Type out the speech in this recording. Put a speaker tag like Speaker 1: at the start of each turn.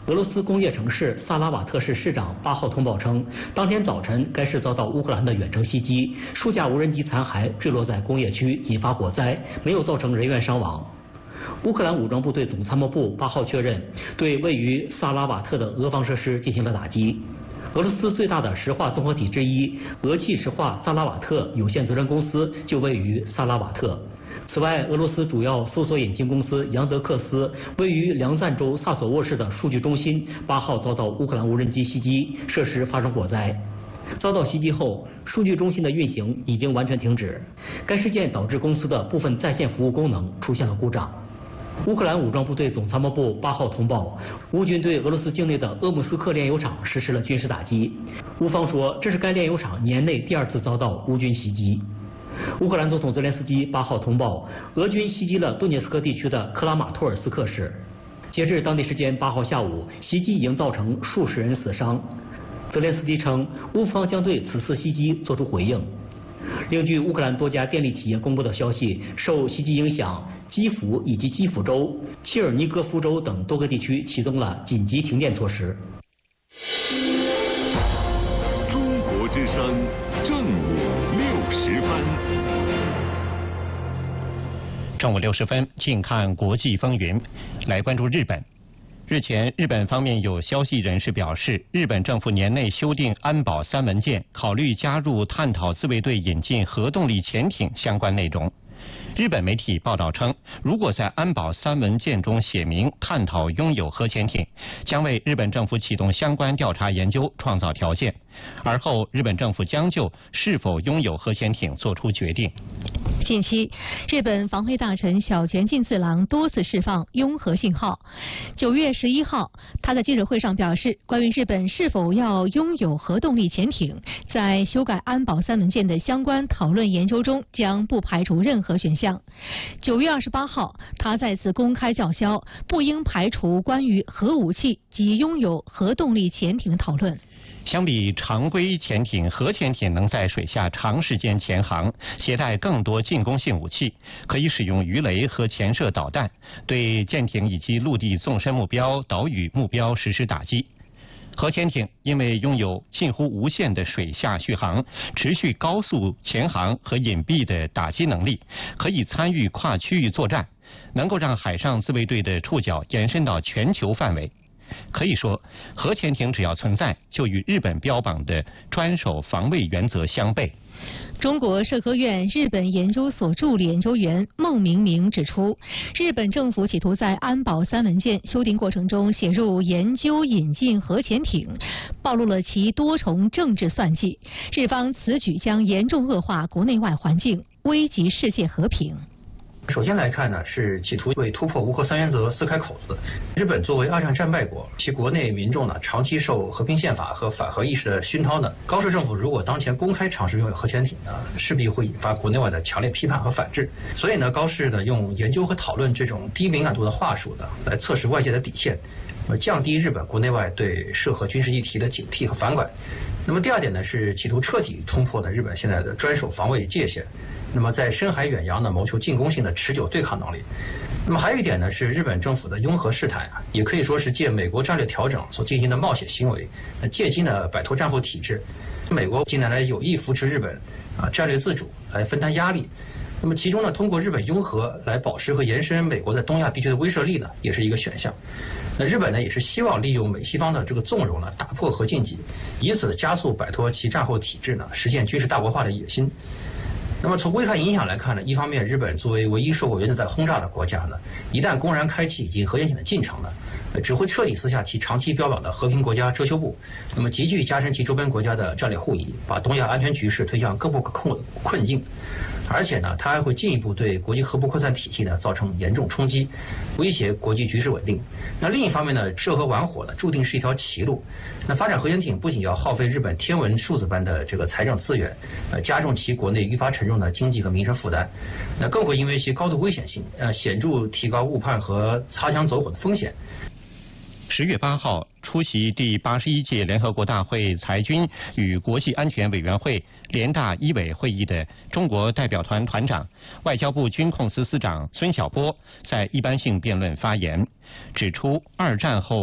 Speaker 1: 俄罗斯工业城市萨拉瓦特市市长8号通报称，当天早晨该市遭到乌克兰的远程袭击，数架无人机残骸坠落在工业区，引发火灾，没有造成人员伤亡。乌克兰武装部队总参谋部8号确认，对位于萨拉瓦特的俄方设施进行了打击。俄罗斯最大的石化综合体之一俄气石化萨拉瓦特有限责任公司就位于萨拉瓦特。此外，俄罗斯主要搜索引擎公司杨德克斯位于梁赞州萨索沃市的数据中心8号遭到乌克兰无人机袭击，设施发生火灾。遭到袭击后，数据中心的运行已经完全停止。该事件导致公司的部分在线服务功能出现了故障。乌克兰武装部队总参谋部8号通报，乌军对俄罗斯境内的鄂木斯克炼油厂实施了军事打击。乌方说，这是该炼油厂年内第2次遭到乌军袭击。乌克兰总统泽连斯基8号通报，俄军袭击了顿涅斯克地区的克拉马托尔斯克市。截至当地时间8号下午，袭击已经造成数十人死伤。泽连斯基称，乌方将对此次袭击作出回应。另据乌克兰多家电力企业公布的消息，受袭击影响，基辅以及基辅州、切尔尼戈夫州等多个地区启动了紧急停电措施。
Speaker 2: 中国之声正午60分。
Speaker 3: 正午60分，近看国际风云，来关注日本。日前，日本方面有消息人士表示，日本政府年内修订安保3文件，考虑加入探讨自卫队引进核动力潜艇相关内容。日本媒体报道称，如果在安保3文件中写明探讨拥有核潜艇，将为日本政府启动相关调查研究创造条件，而后日本政府将就是否拥有核潜艇做出决定。
Speaker 4: 近期，日本防卫大臣小泉进次郎多次释放拥核信号。9月11号，他在记者会上表示，关于日本是否要拥有核动力潜艇，在修改安保3文件的相关讨论研究中，将不排除任何选项。9月28号，他再次公开叫嚣，不应排除关于核武器及拥有核动力潜艇的讨论。
Speaker 3: 相比常规潜艇，核潜艇能在水下长时间潜航，携带更多进攻性武器，可以使用鱼雷和潜射导弹，对舰艇以及陆地纵深目标、岛屿目标实施打击。核潜艇因为拥有近乎无限的水下续航、持续高速潜航和隐蔽的打击能力，可以参与跨区域作战，能够让海上自卫队的触角延伸到全球范围。可以说，核潜艇只要存在，就与日本标榜的专守防卫原则相悖。
Speaker 4: 中国社科院日本研究所助理研究员孟明明指出，日本政府企图在安保3文件修订过程中写入研究引进核潜艇，暴露了其多重政治算计。日方此举将严重恶化国内外环境，危及世界和平。
Speaker 5: 首先来看呢，是企图为突破无核3原则撕开口子。日本作为2战战败国，其国内民众呢长期受和平宪法和反核意识的熏陶呢，高市政府如果当前公开尝试拥有核潜艇呢，势必会引发国内外的强烈批判和反制。所以呢，高市呢用研究和讨论这种低敏感度的话术呢，来测试外界的底线，降低日本国内外对涉核军事议题的警惕和反感。那么第2点呢，是企图彻底冲破了日本现在的专守防卫界限。那么在深海远洋呢，谋求进攻性的持久对抗能力。那么还有一点呢，是日本政府的拥核试探啊，也可以说是借美国战略调整所进行的冒险行为，借机呢摆脱战后体制。美国近年来有意扶持日本战略自主，来分担压力。那么其中呢，通过日本拥核来保持和延伸美国在东亚地区的威慑力呢，也是一个选项。那日本呢，也是希望利用美西方的这个纵容呢，打破核禁忌，以此加速摆脱其战后体制呢，实现军事大国化的野心。那么从危害影响来看呢，一方面日本作为唯一受过原子弹轰炸的国家呢，一旦公然开启以及核潜艇的进程呢，只会彻底撕下其长期标榜的和平国家遮羞布，那么急剧加深其周边国家的战略互疑，把东亚安全局势推向更不可控的困境。而且呢，它还会进一步对国际核不扩散体系呢造成严重冲击，威胁国际局势稳定。那另一方面呢，涉核玩火呢注定是一条歧路。那发展核潜艇不仅要耗费日本天文数字般的这个财政资源，加重其国内愈发沉重的经济和民生负担，那更会因为其高度危险性，显著提高误判和擦枪走火的风险。
Speaker 3: 10月8号出席第81届联合国大会裁军与国际安全委员会联大一委会议的中国代表团团长、外交部军控司司长孙晓波在一般性辩论发言，指出2战后